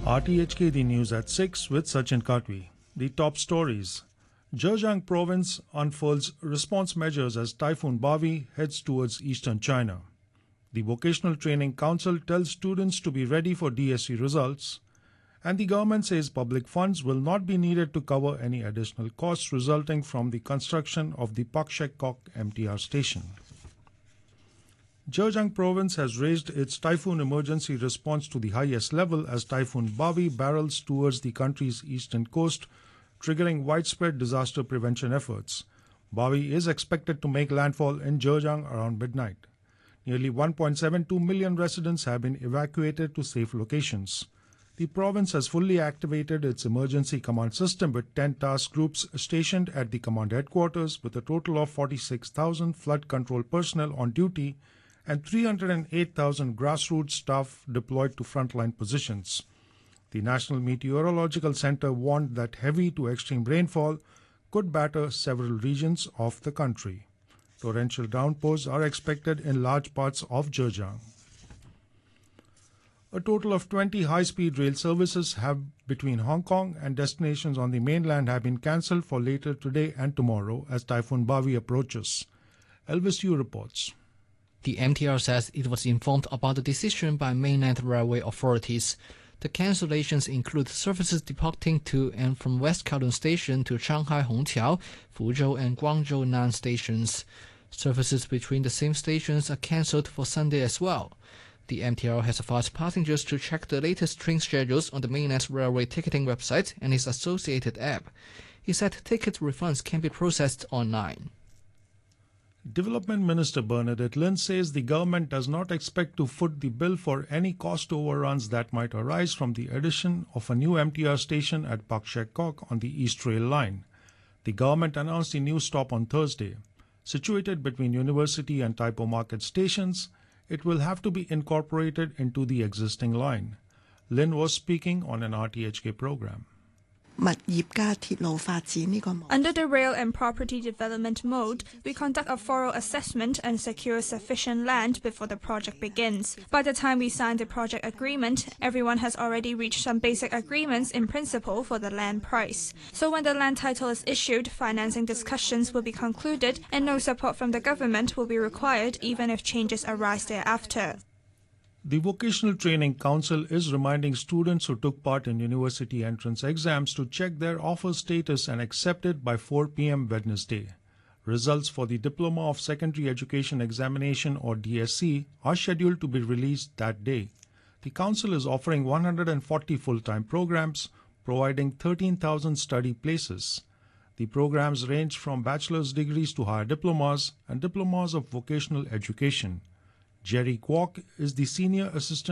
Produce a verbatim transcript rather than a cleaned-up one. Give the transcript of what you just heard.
R T H K, the news at six with Sachin Katwi. The top stories. Zhejiang province unfolds response measures as Typhoon Bavi heads towards eastern China. The Vocational Training Council tells students to be ready for D S C results. And the government says public funds will not be needed to cover any additional costs resulting from the construction of the Pak Shek Kok M T R station. Zhejiang province has raised its typhoon emergency response to the highest level as Typhoon Bavi barrels towards the country's eastern coast, triggering widespread disaster prevention efforts. Bavi is expected to make landfall in Zhejiang around midnight. Nearly one point seven two million residents have been evacuated to safe locations. The province has fully activated its emergency command system with ten task groups stationed at the command headquarters with a total of forty-six thousand flood control personnel on duty and three hundred eight thousand grassroots staff deployed to frontline positions. The National Meteorological Center warned that heavy to extreme rainfall could batter several regions of the country. Torrential downpours are expected in large parts of Zhejiang. A total of twenty high-speed rail services have between Hong Kong and destinations on the mainland have been cancelled for later today and tomorrow as Typhoon Bavi approaches. Elvis Yu reports. The M T R says it was informed about the decision by mainland railway authorities. The cancellations include services departing to and from West Kowloon Station to Shanghai Hongqiao, Fuzhou and Guangzhou Nan stations. Services between the same stations are cancelled for Sunday as well. The M T R has advised passengers to check the latest train schedules on the mainland railway ticketing website and its associated app. He said ticket refunds can be processed online. Development Minister Bernadette Lin says the government does not expect to foot the bill for any cost overruns that might arise from the addition of a new M T R station at Pak Shek Kok on the East Rail Line. The government announced a new stop on Thursday. Situated between University and Tai Po Market stations, it will have to be incorporated into the existing line. Lin was speaking on an R T H K program. Under the Rail and Property Development mode, we conduct a thorough assessment and secure sufficient land before the project begins. By the time we sign the project agreement, everyone has already reached some basic agreements in principle for the land price. So when the land title is issued, financing discussions will be concluded and no support from the government will be required even if changes arise thereafter. The Vocational Training Council is reminding students who took part in university entrance exams to check their offer status and accept it by four p m Wednesday. Results for the Diploma of Secondary Education Examination or D S C are scheduled to be released that day. The council is offering one hundred forty full-time programs, providing thirteen thousand study places. The programs range from bachelor's degrees to higher diplomas and diplomas of vocational education. Jerry Kwok is the Senior Assistant